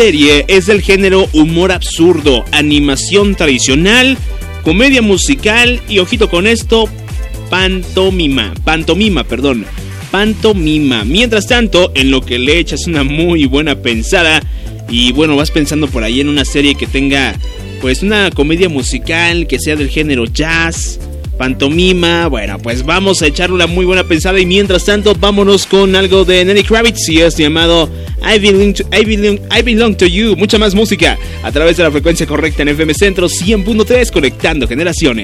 serie es del género humor absurdo, animación tradicional, comedia musical y, ojito con esto, pantomima. Mientras tanto, en lo que le echas una muy buena pensada y bueno, vas pensando por ahí en una serie que tenga pues una comedia musical que sea del género jazz, pantomima, bueno, pues vamos a echarle una muy buena pensada y mientras tanto vámonos con algo de Lenny Kravitz y es llamado I Belong to You. Mucha más música a través de la frecuencia correcta en FM Centro 100.3, conectando generaciones.